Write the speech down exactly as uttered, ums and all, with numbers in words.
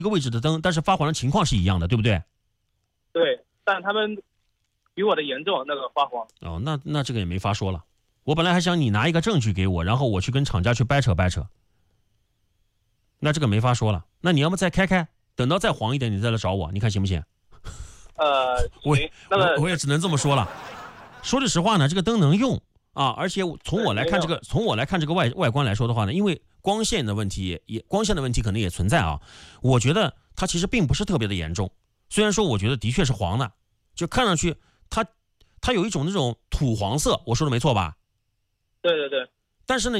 一个位置的灯，但是发黄的情况是一样的，对不对？ 对，但他们比我的严重，那个发黄。 哦，那那这个也没法说了。我本来还想你拿一个证据给我，然后我去跟厂家去掰扯掰扯。那这个没法说了。那你要么再开开，等到再黄一点，你再来找我，你看行不行？ 呃， 我那个我我也只能这么说了。说句实话呢，这个灯能用啊，而且从我来看这个，从我来看这个外外观来说的话呢，因为光线的问题也也光线的问题可能也存在啊。我觉得它其实并不是特别的严重，虽然说我觉得的确是黄的，就看上去它它有一种那种土黄色，我说的没错吧？ 对对对。 但是呢。